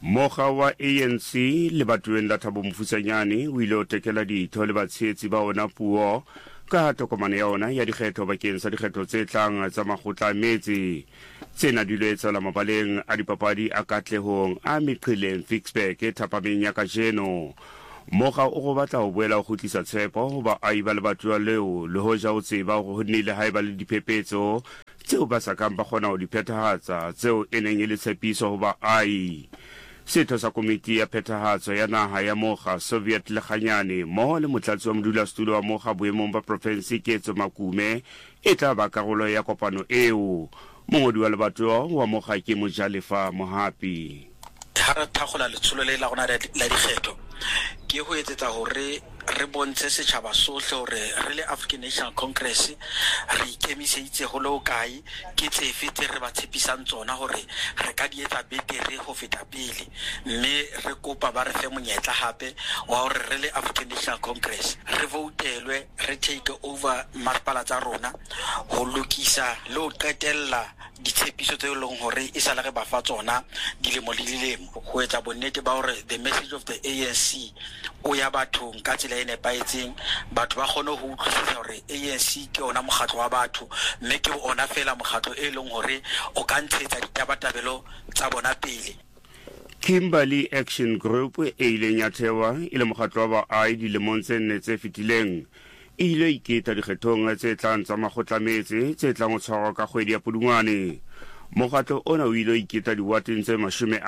Moga wa ANC le batuen la Thabo Mofusanyane o ile o tekela ditho le batshehetsi ba ona puo ka tokomane ya ona ya dikgetho bakeng sa dikgetho tse tlang tsa makgotla a metse. Tsena di ile etsahala mabaleng a dipapadi a katlehong a Meqileng Ficksburg e thapameng ya kajeno. Moga o go batla ho boela ho kgutlisa tshepo ho baahi ba lebatowa leo le hoja o tseba hore ho nnile haeba le diphephetso tseo ba sa kang ba kgona ho di phethahatsa tseo e neng e le tshepiso ho baahi. Setho sa komiti ya phethahatso ya naha ya Moga Soviet Lekganyane mmoho le motlatsi wa modulasetulo wa Moga boemong ba province Ketso Makume e tla ba karolo ya kopano eo. Mongodi wa lebatowa wa Moga ke Mojalefa Mohapi. Ha re thakgola letsholo le la rona la dikgetho ke ho etsetsa hore re bontshe setjhaba sohle hore re le African National Congress re ikemiseditse ho lo kae ke tsefe tse re ba tshepisang tsona hore re ka di etsa betere ho feta pele, mme re kopa ba re fe monyetla hape wa hore re le African National Congress re votelwe re take over masepala tsa rona ho lokisa le ho qetella ditshepiso tse leng hore e sala re ba fa tsona dilemo le dilemo ho etsa bonnete ba hore the message of the ANC o ya bathong ka tsela e nepaetseng, batho ba kgone ho utlwisisa hore ANC ke ona mokgatlo wa batho, mme ke ona fela mokgatlo e leng hore o ka ntshetsa ditabatabelo tsa bona pele. Kimberley Action Group e ileng ya thewa e le mokgatlo wa baahi dilemong tse nne tse fetileng e ile iketa dikgethong tse tlang tsa makgotlametse tse tlang ho tshwarwa ka kgwedi ya Pudungwane. Mokgatlo ona o ile iketa diwateng tse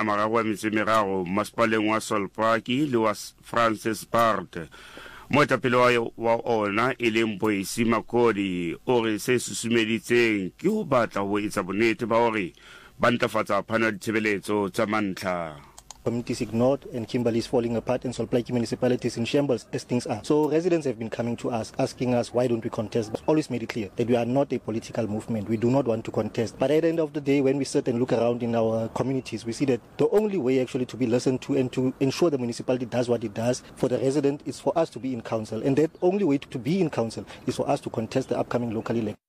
33 masepaleng wa Solpaki le wa Francisbard. Moetapele wa ona e leng Boyce Makodi o re se susumeditseng ke ho batla ho etsa bonnete ba hore ba ntlafatsa phano ya ditshebeletso tsa mantlha. Communities ignored and Kimberley is falling apart and Solpaki municipalities in shambles as things are. So residents have been coming to us, asking us why don't we contest. But always made it clear that we are not a political movement. We do not want to contest. But at the end of the day, when we sit and look around in our communities, we see that the only way actually to be listened to and to ensure the municipality does what it does for the resident is for us to be in council. And that only way to be in council is for us to contest the upcoming local election.